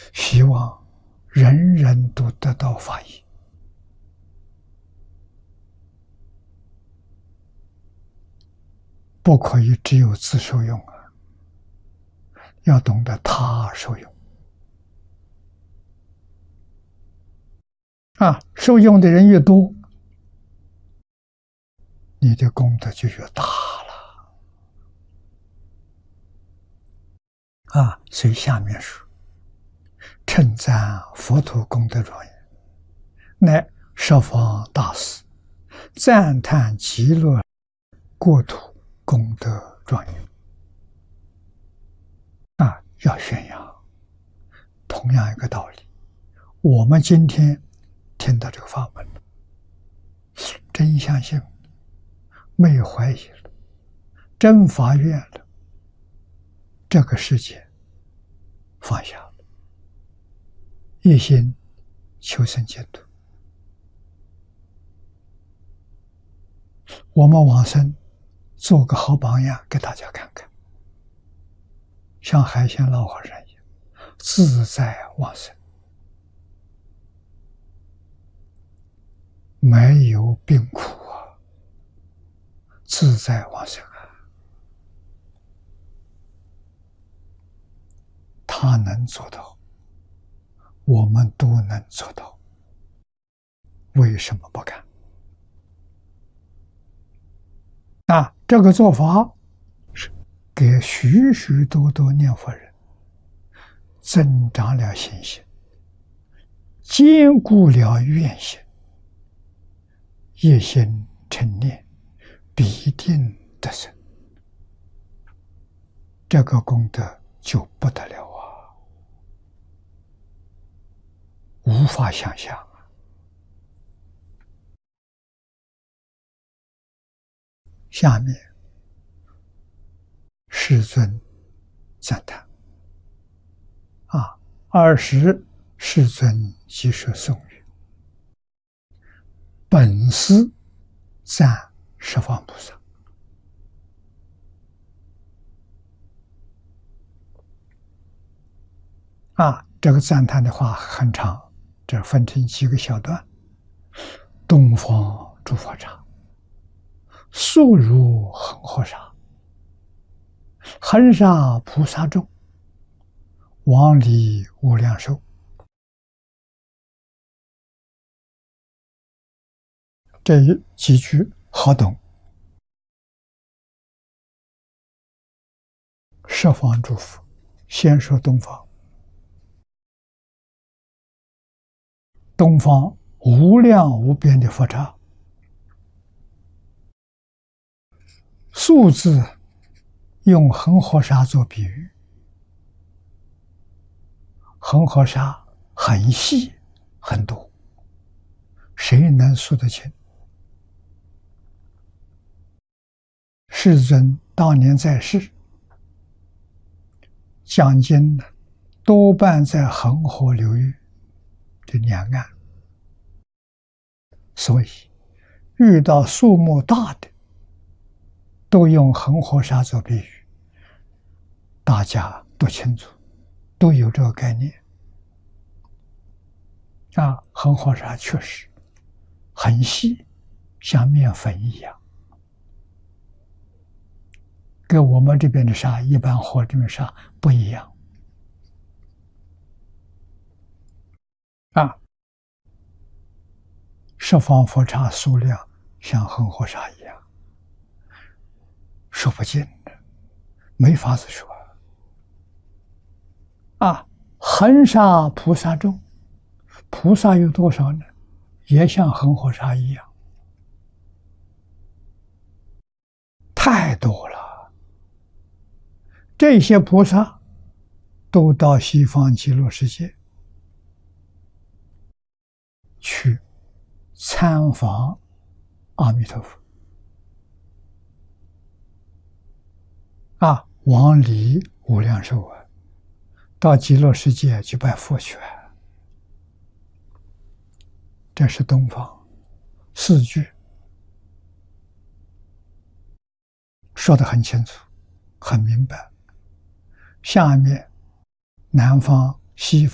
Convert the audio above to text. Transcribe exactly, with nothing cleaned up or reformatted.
希望人人都得到法益。不可以只有自受用啊，要懂得他受用。啊，受用的人越多，你的功德就越大了。啊，所以下面说，称赞佛陀功德庄严，乃十方大士赞叹极乐国土功德庄严。啊，要宣扬。同样一个道理，我们今天听到这个法门，真相信，没有怀疑了，真发愿了，这个世界放下了，一心求生净土。我们往生做个好榜样给大家看看，像海鲜老和尚一样自在往生，没有病苦啊，自在往生啊。他能做到，我们都能做到，为什么不敢？啊，这个做法是给许许多多念佛人增长了信心，坚固了愿心，一心称念，必定得生。这个功德就不得了啊，无法想象啊。下面世尊赞叹啊，二十世尊即说颂语，本师赞十方菩萨。啊，这个赞叹的话很长，这分成几个小段。东方诸佛刹，速如恒河沙，恒沙菩萨众，往离无量寿。这几句好懂。十方诸佛，先说东方。东方无量无边的佛刹，数字用恒河沙做比喻。恒河沙很细很多，谁能数得清？世尊当年在世，讲经多半在恒河流域的两岸，所以遇到数目大的，都用恒河沙做比喻，大家都清楚，都有这个概念。啊，恒河沙确实很细，像面粉一样，跟我们这边的沙，一般河这边沙不一样。啊，十方佛刹数量像恒河沙一样，说不尽的，没法子说。啊，恒沙菩萨众，菩萨有多少呢？也像恒河沙一样，太多了。这些菩萨都到西方极乐世界去参访阿弥陀佛，啊，往离无量寿啊，到极乐世界去拜佛去。这是东方四句说得很清楚，很明白。下面南方西方